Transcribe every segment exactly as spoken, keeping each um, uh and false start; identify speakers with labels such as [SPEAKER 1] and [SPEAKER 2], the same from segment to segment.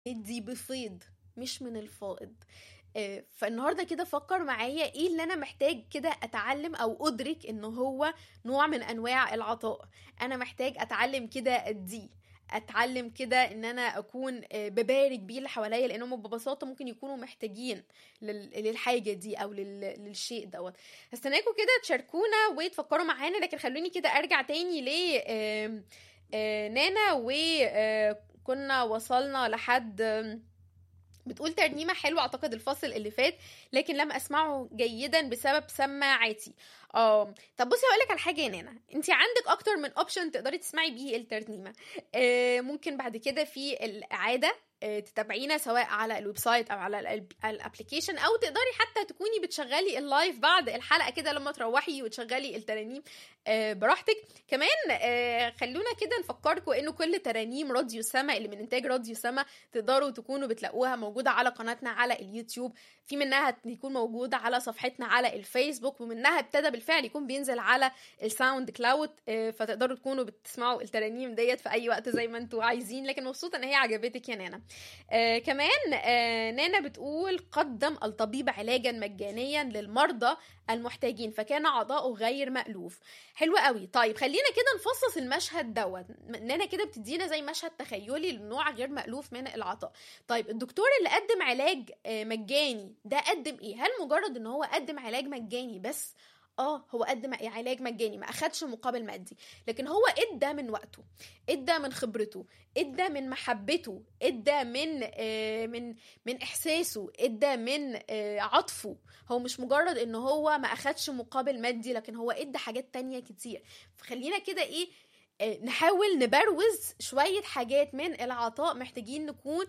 [SPEAKER 1] دي بفيض مش من الفائض. آه، فالنهارده كده فكر معايا ايه اللي انا محتاج كده اتعلم او ادرك ان هو نوع من انواع العطاء. انا محتاج اتعلم كده ادي، اتعلم كده ان انا اكون آه، ببارك بيه اللي حواليا، لانهم ببساطه ممكن يكونوا محتاجين لل- للحاجه دي او لل- للشيء دوت. هستناكم كده تشاركونا وتفكروا معانا، لكن خلوني كده ارجع تاني ل آم، آه، نانا، وكنا وصلنا لحد آم، بتقول ترنيمة حلوة اعتقد الفصل اللي فات، لكن لم اسمعه جيدا بسبب سماعاتي. اه طب بصي هقولك على حاجة يا نانا، انت عندك اكتر من اوبشن تقدري تسمعي بيه الترنيمة. آه ممكن بعد كده في الاعادة آه، تتابعينا سواء على الويب سايت او على الابلكيشن، او تقدري حتى تكوني بتشغلي اللايف بعد الحلقة كده لما تروحي وتشغلي الترانيم آه، براحتك. كمان آه، خلونا كده نفكركم انه كل ترانيم راديو سما اللي من انتاج راديو سما تقدروا تكونوا بتلاقوها موجودة على قناتنا على اليوتيوب، في منها تكون موجودة على صفحتنا على الفيسبوك، ومنها ابتدى بالفعل يكون بينزل على الساوند كلاود. آه، فتقدروا تكونوا بتسمعوا الترانيم ديت في اي وقت زي ما انتوا عايزين. لكن مبسوطة ان هي عجبتك يا نانا. آه كمان آه نانا بتقول قدم الطبيب علاجا مجانيا للمرضى المحتاجين فكان عطاؤه غير مألوف. حلو قوي. طيب خلينا كده نفصص المشهد دوت. نانا كده بتدينا زي مشهد تخيلي لنوع غير مألوف من العطاء. طيب الدكتور اللي قدم علاج آه مجاني ده قدم ايه؟ هل مجرد ان هو قدم علاج مجاني بس؟ اه هو قدم علاج مجاني ما اخدش مقابل مادي، لكن هو ادى من وقته، ادى من خبرته، ادى من محبته، ادى من آه من من احساسه، ادى من آه عطفه. هو مش مجرد ان هو ما اخدش مقابل مادي، لكن هو ادى حاجات تانية كتير. فخلينا كده ايه آه نحاول نبروز شوية حاجات من العطاء محتاجين نكون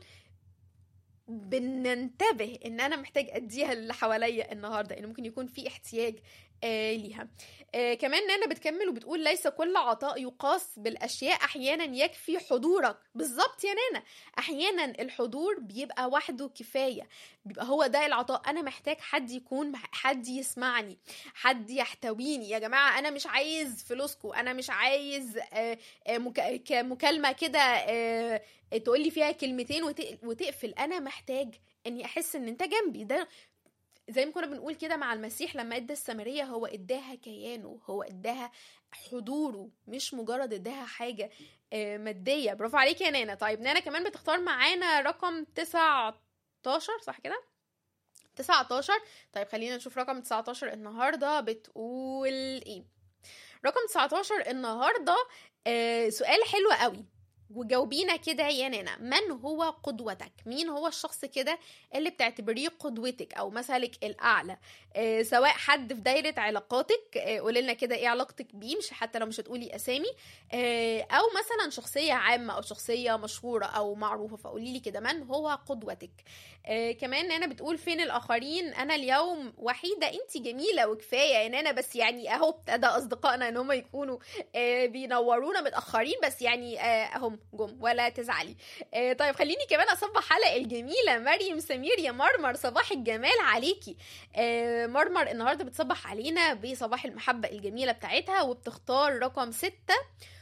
[SPEAKER 1] بننتبه ان انا محتاج اديها اللي حواليا النهارده، ان ممكن يكون في احتياج آه ليها. آه كمان نانا بتكمل وبتقول ليس كل عطاء يقاس بالاشياء، احيانا يكفي حضورك. بالظبط يا نانا، احيانا الحضور بيبقى وحده كفايه، بيبقى هو ده العطاء. انا محتاج حد يكون حد يسمعني، حد يحتويني. يا جماعه انا مش عايز فلوسكم، انا مش عايز آه آه مك... كمكالمه كده آه تقولي فيها كلمتين وتقفل. انا محتاج اني احس ان انت جنبي. ده زي ما كنا بنقول كده مع المسيح لما ادى السامرية، هو اداها كيانه، هو اداها حضوره، مش مجرد اداها حاجة مادية. برافو عليك يا نانا. طيب نانا كمان بتختار معانا رقم تسعتاشر صح كده؟ تسعتاشر. طيب خلينا نشوف رقم تسعتاشر النهاردة بتقول ايه. رقم تسعتاشر النهاردة آه سؤال حلو قوي، وجاوبينا كده يا نانا. من هو قدوتك؟ مين هو الشخص كده اللي بتعتبريه قدوتك او مثلك الاعلى؟ آه سواء حد في دايرة علاقاتك، آه قوليلنا كده ايه علاقتك بيه، مش حتى لو مش هتقولي اسامي، آه او مثلا شخصية عامة او شخصية مشهورة او معروفة، فقوليلي كده من هو قدوتك. آه كمان نانا بتقول فين الاخرين، انا اليوم وحيدة. انتي جميلة وكفاية يا نانا، بس يعني اهو ابتدى اصدقائنا ان هم يكونوا آه بينورونا متاخرين، بس يعني آه هم جم ولا تزعلي. آه طيب خليني كمان اصبح على الجميله مريم سمير. يا مرمر صباح الجمال عليكي. آه مرمر النهارده بتصبح علينا بصباح المحبه الجميله بتاعتها، وبتختار رقم ستة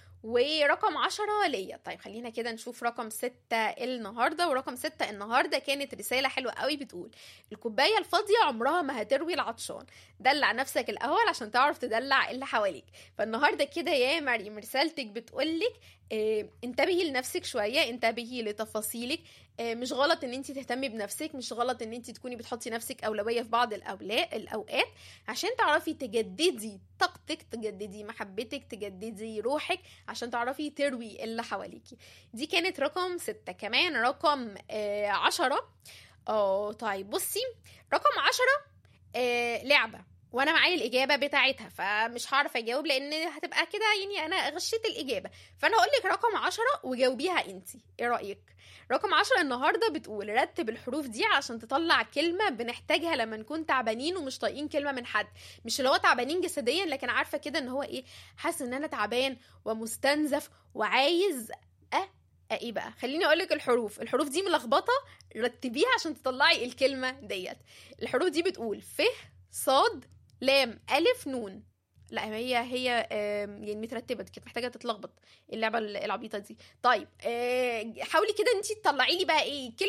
[SPEAKER 1] ورقم عشرة ليا. طيب خلينا كده نشوف رقم ستة النهاردة. ورقم ستة النهاردة كانت رسالة حلوة قوي بتقول الكوباية الفاضية عمرها ما هتروي العطشان، دلع نفسك الأول عشان تعرف تدلع اللي حواليك. فالنهاردة كده يا مريم رسالتك بتقولك اه انتبهي لنفسك شوية، انتبهي لتفاصيلك. اه مش غلط ان انت تهتمي بنفسك، مش غلط ان انت تكوني بتحطي نفسك أولوية في بعض الأوقات عشان تعرفي تجددي طاقتك، تجددي محبتك، تجددي روحك، عشان تعرفي تروي اللي حواليكي. دي كانت رقم ستة. كمان رقم آه عشرة. اه طيب بصي رقم عشرة آه لعبة، وانا معايا الاجابه بتاعتها، فمش هعرف اجاوب لان هتبقى كده يعني انا غشيت الاجابه. فانا هقول لك رقم عشرة وجاوبيها انتي، ايه رايك؟ رقم عشرة النهارده بتقول رتب الحروف دي عشان تطلع كلمه بنحتاجها لما نكون تعبانين ومش طايقين كلمه من حد. مش اللي هو تعبانين جسديا، لكن عارفه كده ان هو ايه، حاسس ان انا تعبان ومستنزف وعايز أه ايه بقى. خليني اقولك الحروف الحروف دي ملخبطه، رتبيها عشان تطلعي الكلمه ديت. الحروف دي بتقول ف صاد لام ألف نون. لا هي هي آم، يعني مترتبه، دي كانت محتاجه تتلخبط اللعبه العبيطه دي. طيب آه، حاولي كده انت تطلعي لي بقى ايه